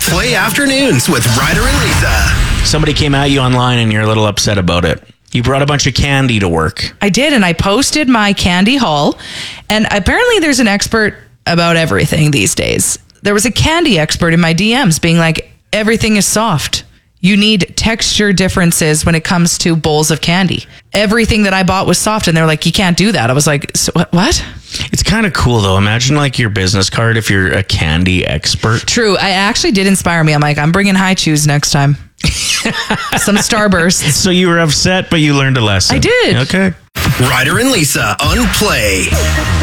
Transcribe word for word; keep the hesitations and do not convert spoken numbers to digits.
Play Afternoons with Ryder and Lisa. Somebody came at you online and you're a little upset about it. You brought a bunch of candy to work. I did, and I posted my candy haul. And apparently there's an expert about everything these days. There was a candy expert in my D Ms being like, everything is soft. You need texture differences when it comes to bowls of candy. Everything that I bought was soft, and they're like, you can't do that. I was like, so, what? It's kind of cool, though. Imagine like your business card if you're a candy expert. True. I actually did inspire me. I'm like, I'm bringing high chews next time. Some Starbursts. So you were upset, but you learned a lesson. I did. Okay. Ryder and Lisa on Play.